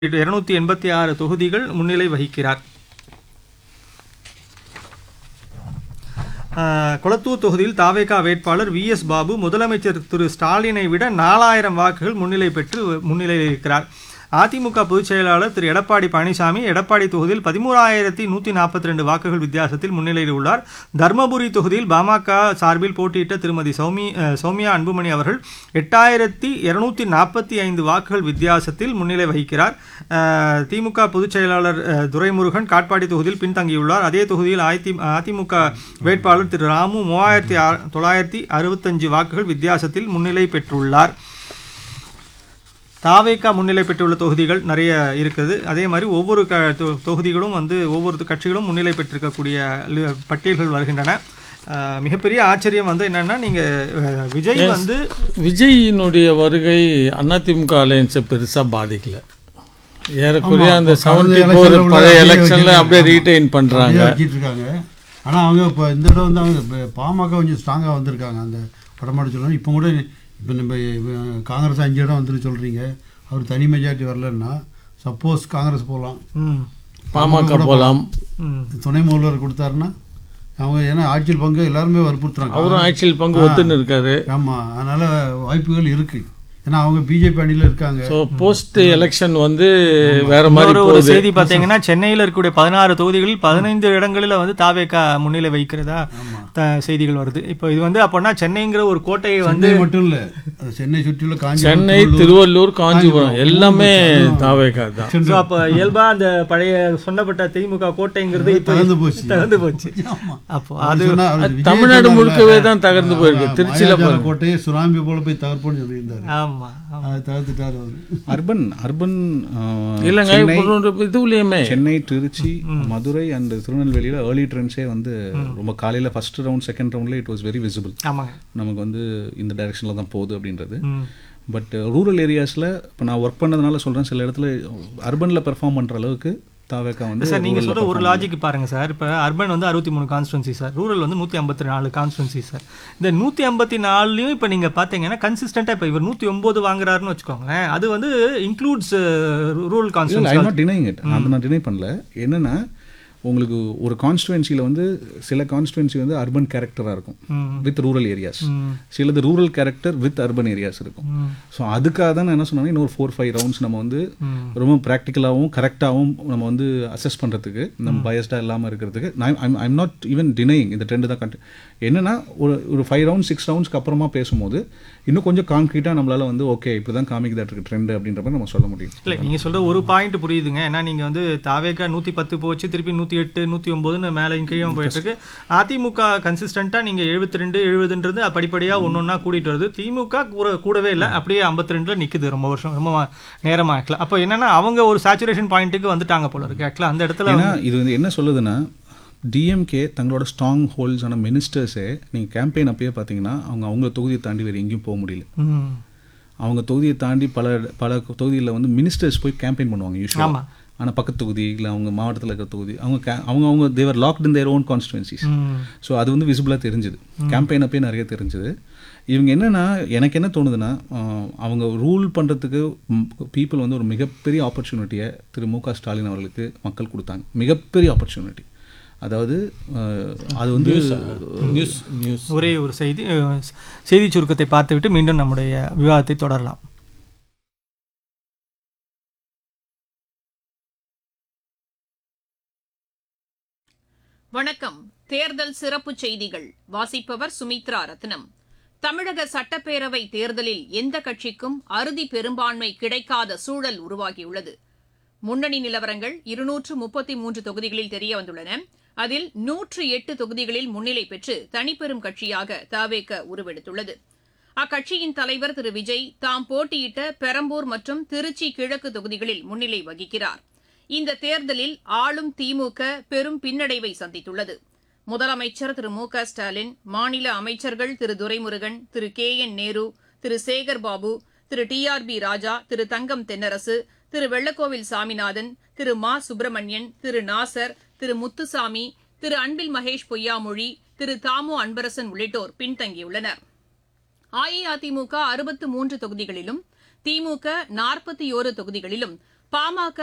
286 தொகுதிகள் முன்னிலை வகிக்கிறார். கொளத்தூர் தொகுதியில் தாவேகா வேட்பாளர் VS பாபு முதலமைச்சர் திரு ஸ்டாலினை விட 4000 வாக்குகள் முன்னிலை பெற்று முன்னிலையில் இருக்கிறார். அதிமுக பொதுச் செயலாளர் திரு எடப்பாடி பழனிசாமி எடப்பாடி தொகுதியில் 13,142 வாக்குகள் வித்தியாசத்தில் முன்னிலையில் உள்ளார். தர்மபுரி தொகுதியில் பாமக சார்பில் போட்டியிட்ட திருமதி சௌமியா அன்புமணி அவர்கள் 8,245 வாக்குகள் வித்தியாசத்தில் முன்னிலை வகிக்கிறார். திமுக பொதுச் செயலாளர் துரைமுருகன் காட்பாடி தொகுதியில் பின்தங்கியுள்ளார். அதே தொகுதியில் அதிமுக வேட்பாளர் திரு ராமு 3,965 வாக்குகள் வித்தியாசத்தில் முன்னிலை பெற்றுள்ளார். தாவேகா முன்னிலை பெற்றுள்ள தொகுதிகள் நிறைய இருக்குது. அதே மாதிரி ஒவ்வொரு தொகுதிகளும் ஒவ்வொரு கட்சிகளும் முன்னிலை பெற்றிருக்கக்கூடிய பட்டியல்கள் வருகின்றன. மிகப்பெரிய ஆச்சரியம் என்னன்னா, நீங்கள் விஜயினுடைய வருகை அதிமுக அலையன்ஸை பெருசாக பாதிக்கல. ஏறக்குறைய அந்த 74 பழைய எலெக்ஷனில் அப்படியே ரீட்டைன் பண்ணுறாங்க. ஆனால் அவங்க இப்போ இந்த இடம் அவங்க பாமக கொஞ்சம் ஸ்ட்ராங்காக வந்திருக்காங்க. அந்த வடமாடு சொல்லணும். இப்போ கூட இப்போ நம்ம காங்கிரஸ் 5 இடம் வந்துட்டு சொல்கிறீங்க. அவர் தனி மெஜாரிட்டி வரலன்னா சப்போஸ் காங்கிரஸ் போகலாம், பாமக போகலாம். துணை முதல்வர் கொடுத்தாருன்னா அவங்க ஏன்னா ஆட்சியில் பங்கு எல்லாருமே வற்புறுத்துறாங்க. அவரும் ஆட்சியில் பங்கு ஒத்துன்னு இருக்காரு. ஆமாம், அதனால் வாய்ப்புகள் இருக்குது. ஏன்னா அவங்க பிஜேபி அணியில் இருக்காங்க. ஸோ போஸ்ட் எலெக்ஷன் வேற மாதிரி ஒரு செய்தி பார்த்தீங்கன்னா, சென்னையில் இருக்கக்கூடிய 16 தொகுதிகளில் 15 இடங்களில் தாவேகா முன்னிலை வைக்கிறதா செய்திகள் வருது. இப்போ இது அப்படின்னா சென்னைங்கிற ஒரு கோட்டையை மட்டும் இல்லை, சென்னை சுற்றியுள்ள சென்னை, திருவள்ளூர், காஞ்சிபுரம் எல்லாமே தாவேகா தான். ஸோ அப்போ இயல்பா அந்த பழைய சொன்னப்பட்ட திமுக கோட்டைங்கிறது தகர்ந்து போச்சு. அப்போ அது தமிழ்நாடு முழுக்கவே தான் தகர்ந்து போயிருக்கு. திருச்சியில கோட்டையை சுனாமி போல போய் தகர்ப்போன்னு சொல்லியிருந்தாரு. சென்னை, திருச்சி, மதுரை அண்ட் திருநெல்வேலியில் ஏர்லி ட்ரெண்ட்ஸே ரொம்ப காலையில் ஃபர்ஸ்ட் ரவுண்ட் செகண்ட் ரவுண்டில் இட் வாஸ் வெரி விசிபிள். நமக்கு இந்த டைரக்ஷனில் தான் போகுது அப்படின்றது. பட் ரூரல் ஏரியாஸில் இப்போ நான் ஒர்க் பண்ணதுனால சொல்கிறேன், சில இடத்துல அர்பனில் பெர்ஃபார்ம் பண்ணுற அளவுக்கு தாவேகா சார் நீங்கள் சொல்கிற ஒரு லாஜிக் பாருங்கள் சார். இப்போ urban 63 constituency sir, rural 154 constituency sir. இந்த 154லையும் இப்போ நீங்கள் பார்த்தீங்கன்னா கன்சிஸ்டண்ட்டாக இப்போ இவர் 109 வாங்குறாருன்னு வச்சுக்கோங்களேன். அது includes rural constituency. I not denying it, அதை நான் டினை பண்ணல. என்னென்னா உங்களுக்கு ஒரு கான்ஸ்டுவன்சியில் சில கான்ஸ்டுவன்சி அர்பன் கேரக்டராக இருக்கும் வித் ரூரல் ஏரியாஸ், சிலது rural character with urban areas இருக்கும். ஸோ அதுக்காக தான் நான் என்ன சொன்னேன்னா, இன்னொரு 4-5 ரவுண்ட்ஸ் நம்ம ரொம்ப ப்ராக்டிக்கலாகவும் கரெக்டாகவும் நம்ம அசஸ் பண்ணுறதுக்கு, நம்ம பயஸ்டாக இல்லாமல் இருக்கிறதுக்கு. ஐம் நாட் ஈவன் டினைங் இந்த ட்ரெண்டு தான் என்னென்னா ஒரு 5 ரவுண்ட்ஸ் 6 ரவுண்ட்ஸ்க்கு அப்புறமா பேசும்போது இன்னும் கொஞ்சம் கான்க்ரீட்டாக நம்மளால் ஓகே இப்படி தான் காமிக்குதா இருக்கு ட்ரெண்டு அப்படின்ற மாதிரி நம்ம சொல்ல முடியும். இல்லை, நீங்கள் சொல்கிற ஒரு பாயிண்ட் புரியுதுங்க. ஏன்னா நீங்கள் தாவேகா 110 போச்சு, திருப்பி 108 109 மேலே கீழே போயிட்டு இருக்கு. அதிமுக கன்சிஸ்டண்ட்டாக நீங்கள் 72 70ன்றது படிப்படியாக ஒன்றா கூட்டிகிட்டு வருது. திமுக கூடவே இல்லை, அப்படியே 52 நிற்குது. ரொம்ப வருஷம் ரொம்ப நேரமாக ஆக்கலாம். அப்போ என்னென்னா அவங்க ஒரு சேச்சுரேஷன் பாயிண்ட்டுக்கு வந்துட்டாங்க போல இருக்கு. ஆக்சுவலாக அந்த இடத்துல இது என்ன சொல்லுதுன்னா, டிஎம்கே தங்களோட ஸ்ட்ராங் ஹோல்ட்ஸான மினிஸ்டர்ஸே நீங்கள் கேம்பெயின் அப்பயே பார்த்தீங்கன்னா அவங்க தொகுதியை தாண்டி வேறு எங்கேயும் போக முடியல. அவங்க தொகுதியை தாண்டி பல தொகுதியில் மினிஸ்டர்ஸ் போய் கேம்பெயின் பண்ணுவாங்க யூஸ்வலாக. ஆனால் பக்கத்து தொகுதி இல்லை அவங்க மாவட்டத்தில் இருக்கிற தொகுதி அவங்க தேவர் locked in their own constituencies. So அது விசிபிளாக தெரிஞ்சுது, கேம்பெயின் அப்பயே நிறைய தெரிஞ்சுது. இவங்க என்னென்னா, எனக்கு என்ன தோணுதுன்னா, அவங்க ரூல் பண்ணுறதுக்கு பீப்புள் ஒரு மிகப்பெரிய ஆப்பர்ச்சுனிட்டியை திரு மு க ஸ்டாலின் அவர்களுக்கு மக்கள் கொடுத்தாங்க. மிகப்பெரிய ஆப்பர்ச்சுனிட்டி. அதாவது அது ஒரே ஒரு செய்தி சுருக்கத்தை பார்த்துவிட்டு மீண்டும் நம்முடைய விவாதத்தை தொடரலாம். வணக்கம். தேர்தல் சிறப்பு செய்திகள் வாசிப்பவர் சுமித்ரா ரத்னம். தமிழக சட்டப்பேரவை தேர்தலில் எந்த கட்சிக்கும் அறுதி பெரும்பான்மை கிடைக்காத சூழல் உருவாகியுள்ளது. முன்னணி நிலவரங்கள் 233 தொகுதிகளில் தெரியவந்துள்ளன. அதில் 108 தொகுதிகளில் முன்னிலை பெற்று தனிப்பெரும் கட்சியாக தவேக உருவெடுத்துள்ளது. அக்கட்சியின் தலைவர் திரு விஜய் தாம் போட்டியிட்ட பெரம்பூர் மற்றும் திருச்சி கிழக்கு தொகுதிகளில் முன்னிலை வகிக்கிறார். இந்த தேர்தலில் ஆளும் திமுக பெரும் பின்னடைவை சந்தித்துள்ளது. முதலமைச்சர் திரு மு க ஸ்டாலின், மாநில அமைச்சர்கள் திரு துரைமுருகன், திரு KN நேரு, திரு சேகர்பாபு, திரு TRB ராஜா, திரு தங்கம் தென்னரசு, திரு வெள்ளக்கோவில் சாமிநாதன், திரு மா சுப்பிரமணியன், திரு நாசர், திரு முத்துசாமி, திரு அன்பில் மகேஷ் பொய்யாமொழி, திரு தாமு அன்பரசன் உள்ளிட்டோர் பின்தங்கியுள்ளனர். அஇஅதிமுக 63 தொகுதிகளிலும், திமுக 41 தொகுதிகளிலும், பாமக